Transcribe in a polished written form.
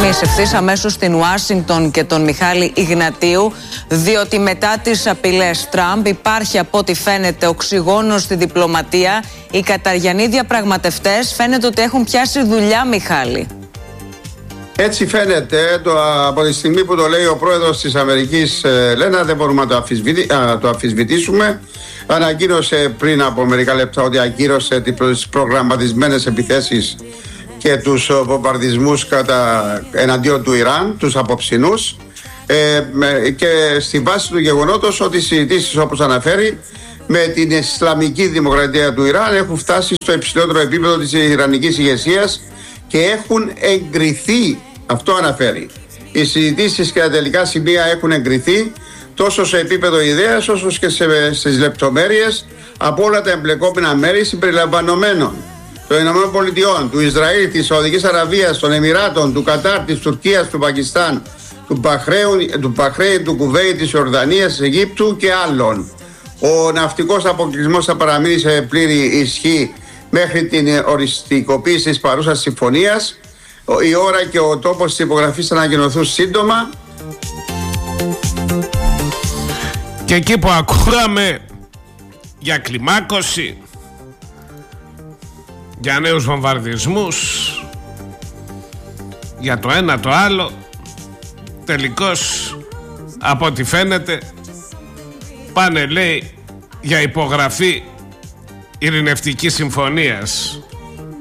εμείς ευθύς αμέσως στην Ουάσιγκτον και τον Μιχάλη Ιγνατίου, διότι μετά τις απειλές Τραμπ υπάρχει από ό,τι φαίνεται οξυγόνο στη διπλωματία. Οι καταριανοί διαπραγματευτές φαίνεται ότι έχουν πιάσει δουλειά, Μιχάλη. Έτσι φαίνεται, από τη στιγμή που το λέει ο πρόεδρος της Αμερικής, Λένα, δεν μπορούμε να το αμφισβητήσουμε. Ανακοίνωσε πριν από μερικά λεπτά ότι ακύρωσε τις προγραμματισμένες επιθέσεις και τους βομβαρδισμούς εναντίον του Ιράν, τους απόψινούς, και στη βάση του γεγονότος ότι οι συζητήσεις, όπως αναφέρει, με την Ισλαμική Δημοκρατία του Ιράν έχουν φτάσει στο υψηλότερο επίπεδο της Ιρανικής ηγεσίας και έχουν εγκριθεί. Αυτό αναφέρει. Οι συζητήσεις και τα τελικά σημεία έχουν εγκριθεί τόσο σε επίπεδο ιδέας όσο και στις λεπτομέρειες από όλα τα εμπλεκόμενα μέρη συμπεριλαμβανομένων των ΗΠΑ, του Ισραήλ, της Σαουδικής Αραβίας, των Εμιράτων, του Κατάρ, της Τουρκίας, του Πακιστάν, του Μπαχρέιν, του Κουβέιτ, της Ιορδανίας, της Αιγύπτου και άλλων. Ο ναυτικός αποκλεισμός θα παραμείνει σε πλήρη ισχύ μέχρι την οριστικοποίηση της παρούσας συμφωνίας. Η ώρα και ο τόπος της υπογραφής θα ανακοινωθούν σύντομα. Και εκεί που ακούγαμε για κλιμάκωση, για νέους βομβαρδισμούς, για το ένα το άλλο, τελικώς από ό,τι φαίνεται πάνε, λέει, για υπογραφή ειρηνευτικής συμφωνίας.